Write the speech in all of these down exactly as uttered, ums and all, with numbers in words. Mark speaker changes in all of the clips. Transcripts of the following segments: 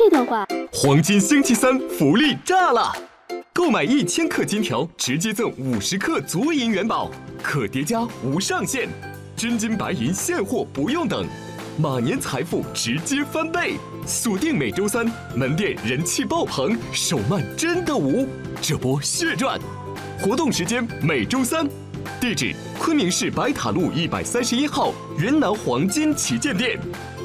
Speaker 1: 的话，
Speaker 2: 黄金星期三福利炸了！购买一千克金条，直接赠五十克足银元宝，可叠加无上限，真金白银现货不用等，马年财富直接翻倍！锁定每周三，门店人气爆棚，手慢真的无，这波血赚！活动时间每周三，地址昆明市白塔路一百三十一号云南黄金旗舰店。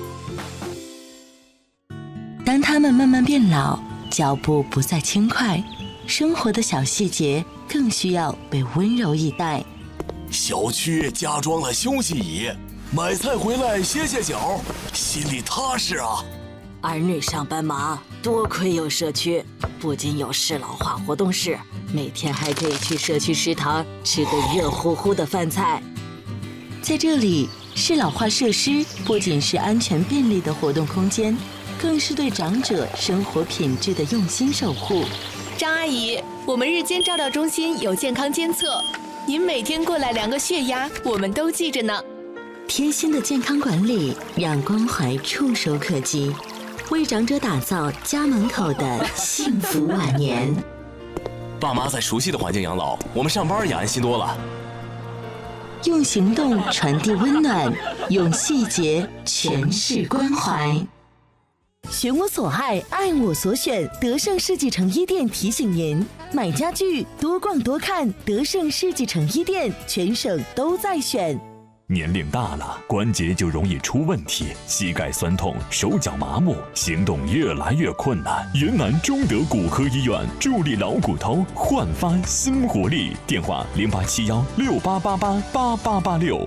Speaker 3: 当他们慢慢变老，脚步不再轻快，生活的小细节更需要被温柔以待。
Speaker 4: 小区加装了休息椅，买菜回来歇歇脚，心里踏实啊。
Speaker 5: 儿女上班忙，多亏有社区，不仅有适老化活动室，每天还可以去社区食堂吃个热乎乎的饭菜。
Speaker 3: 在这里，适老化设施不仅是安全便利的活动空间，更是对长者生活品质的用心守护。
Speaker 6: 张阿姨，我们日间照料中心有健康监测，您每天过来量个血压，我们都记着呢。
Speaker 3: 贴心的健康管理，让关怀触手可及，为长者打造家门口的幸福晚年。
Speaker 4: 爸妈在熟悉的环境养老，我们上班也安心多了。
Speaker 3: 用行动传递温暖，用细节诠释关怀。
Speaker 7: 选我所爱，爱我所选。德胜世纪城一店提醒您：买家具多逛多看，德胜世纪城一店，全省都在选。
Speaker 8: 年龄大了，关节就容易出问题，膝盖酸痛，手脚麻木，行动越来越困难。云南中德骨科医院助力老骨头，焕发新活力。电话零八七幺六八八八八八八六。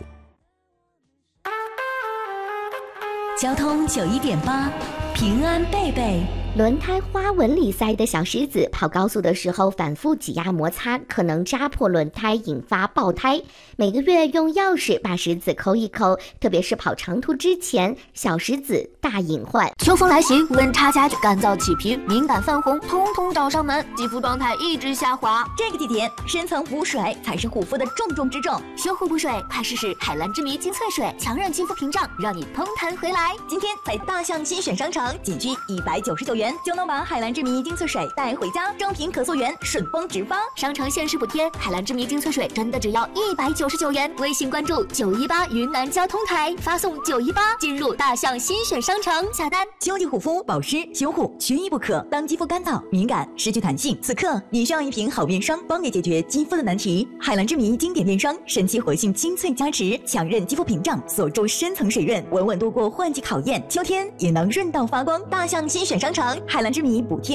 Speaker 7: 交通九一点八，平安贝贝。
Speaker 9: 轮胎花纹里塞的小石子，跑高速的时候反复挤压摩擦，可能扎破轮胎，引发爆胎。每个月用钥匙把石子抠一抠，特别是跑长途之前，小石子大隐患。
Speaker 10: 秋风来袭，温差加剧，干燥起皮，敏感泛红，通通找上门，肌肤状态一直下滑。
Speaker 7: 这个季节，深层补水才是护肤的重中之重。
Speaker 10: 修护补水，快试试海蓝之谜精粹水，强韧肌肤屏障，让你通弹回来。
Speaker 7: 今天在大象新选商城，仅需一百九十九元。就能把海蓝之谜精粹水带回家，正品可溯源，顺丰直发。
Speaker 10: 商城限时补贴，海蓝之谜精粹水真的只要一百九十九元。微信关注九一八云南交通台，发送九一八进入大象新选商城下单。
Speaker 7: 秋季护肤、保湿、修护缺一不可。当肌肤干燥、敏感、失去弹性，此刻你需要一瓶好面霜，帮你解决肌肤的难题。海蓝之谜经典面霜，神奇活性精粹加持，强韧肌肤屏障，锁住深层水润，稳稳度过换季考验。秋天也能润到发光。大象新选商城，海蓝之谜补贴。